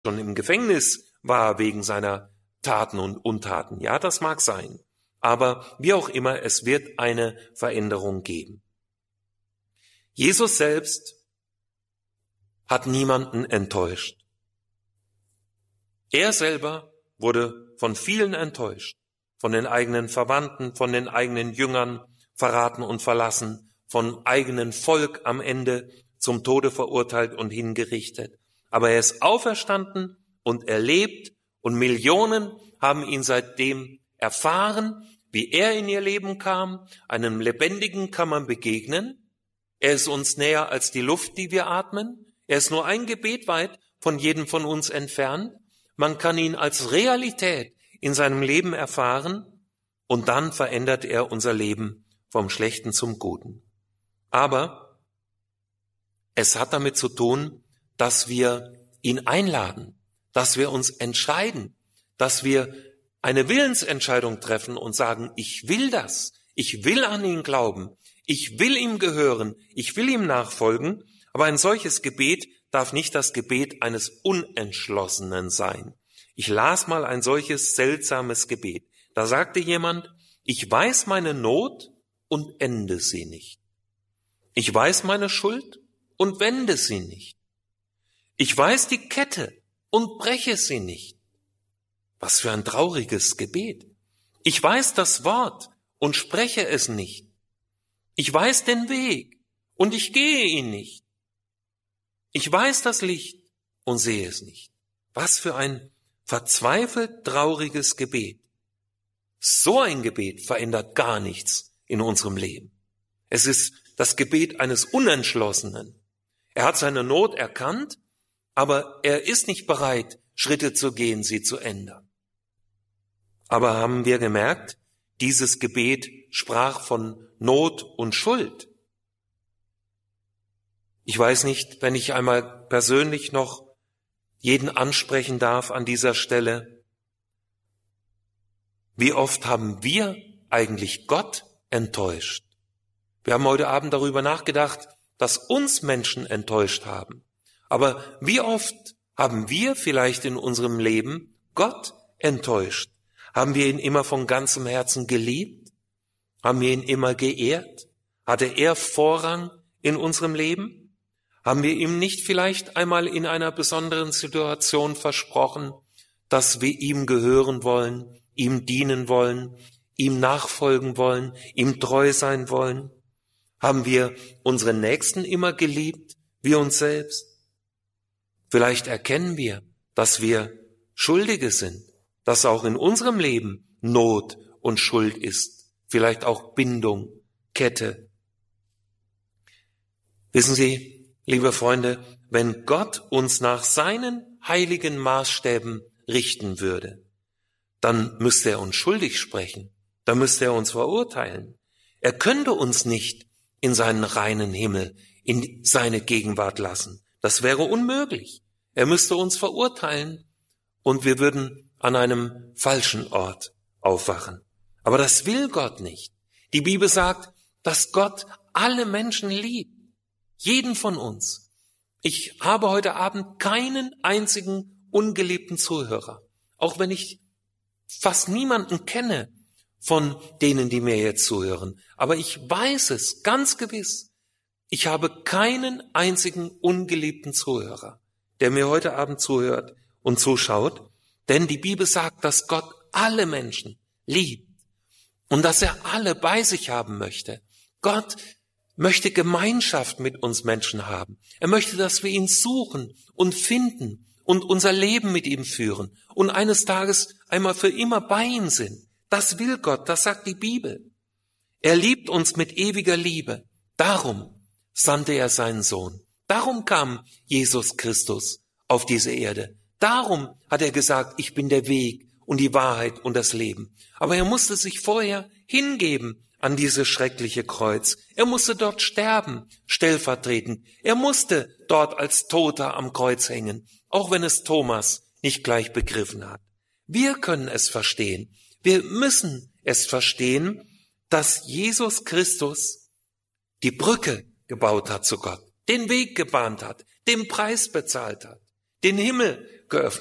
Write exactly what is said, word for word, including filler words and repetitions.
schon im Gefängnis war wegen seiner Taten und Untaten. Ja, das mag sein. Aber wie auch immer, es wird eine Veränderung geben. Jesus selbst hat niemanden enttäuscht. Er selber wurde von vielen enttäuscht, von den eigenen Verwandten, von den eigenen Jüngern verraten und verlassen, von eigenen Volk am Ende zum Tode verurteilt und hingerichtet. Aber er ist auferstanden und er lebt und Millionen haben ihn seitdem erfahren, wie er in ihr Leben kam. Einem Lebendigen kann man begegnen. Er ist uns näher als die Luft, die wir atmen. Er ist nur ein Gebet weit von jedem von uns entfernt. Man kann ihn als Realität in seinem Leben erfahren und dann verändert er unser Leben vom Schlechten zum Guten. Aber es hat damit zu tun, dass wir ihn einladen, dass wir uns entscheiden, dass wir eine Willensentscheidung treffen und sagen, ich will das, ich will an ihn glauben, ich will ihm gehören, ich will ihm nachfolgen, aber ein solches Gebet darf nicht das Gebet eines Unentschlossenen sein. Ich las mal ein solches seltsames Gebet. Da sagte jemand, ich weiß meine Not und ende sie nicht. Ich weiß meine Schuld und wende sie nicht. Ich weiß die Kette und breche sie nicht. Was für ein trauriges Gebet. Ich weiß das Wort und spreche es nicht. Ich weiß den Weg und ich gehe ihn nicht. Ich weiß das Licht und sehe es nicht. Was für ein verzweifelt trauriges Gebet. So ein Gebet verändert gar nichts in unserem Leben. Es ist das Gebet eines Unentschlossenen. Er hat seine Not erkannt, aber er ist nicht bereit, Schritte zu gehen, sie zu ändern. Aber haben wir gemerkt, dieses Gebet sprach von Not und Schuld. Ich weiß nicht, wenn ich einmal persönlich noch jeden ansprechen darf an dieser Stelle. Wie oft haben wir eigentlich Gott enttäuscht? Wir haben heute Abend darüber nachgedacht, dass uns Menschen enttäuscht haben. Aber wie oft haben wir vielleicht in unserem Leben Gott enttäuscht? Haben wir ihn immer von ganzem Herzen geliebt? Haben wir ihn immer geehrt? Hatte er Vorrang in unserem Leben? Haben wir ihm nicht vielleicht einmal in einer besonderen Situation versprochen, dass wir ihm gehören wollen, ihm dienen wollen, ihm nachfolgen wollen, ihm treu sein wollen? Haben wir unsere Nächsten immer geliebt, wie uns selbst? Vielleicht erkennen wir, dass wir Schuldige sind, dass auch in unserem Leben Not und Schuld ist, vielleicht auch Bindung, Kette. Wissen Sie, liebe Freunde, wenn Gott uns nach seinen heiligen Maßstäben richten würde, dann müsste er uns schuldig sprechen, dann müsste er uns verurteilen. Er könnte uns nicht in seinen reinen Himmel, in seine Gegenwart lassen. Das wäre unmöglich. Er müsste uns verurteilen und wir würden an einem falschen Ort aufwachen. Aber das will Gott nicht. Die Bibel sagt, dass Gott alle Menschen liebt. Jeden von uns. Ich habe heute Abend keinen einzigen ungeliebten Zuhörer. Auch wenn ich fast niemanden kenne von denen, die mir jetzt zuhören. Aber ich weiß es ganz gewiss. Ich habe keinen einzigen ungeliebten Zuhörer, der mir heute Abend zuhört und zuschaut. Denn die Bibel sagt, dass Gott alle Menschen liebt und dass er alle bei sich haben möchte. Gott möchte Gemeinschaft mit uns Menschen haben. Er möchte, dass wir ihn suchen und finden und unser Leben mit ihm führen und eines Tages einmal für immer bei ihm sind. Das will Gott, das sagt die Bibel. Er liebt uns mit ewiger Liebe. Darum sandte er seinen Sohn. Darum kam Jesus Christus auf diese Erde. Darum hat er gesagt, ich bin der Weg und die Wahrheit und das Leben. Aber er musste sich vorher hingeben an dieses schreckliche Kreuz. Er musste dort sterben, stellvertretend. Er musste dort als Toter am Kreuz hängen, auch wenn es Thomas nicht gleich begriffen hat. Wir können es verstehen. Wir müssen es verstehen, dass Jesus Christus die Brücke gebaut hat zu Gott, den Weg gebahnt hat, den Preis bezahlt hat, den Himmel geöffnet.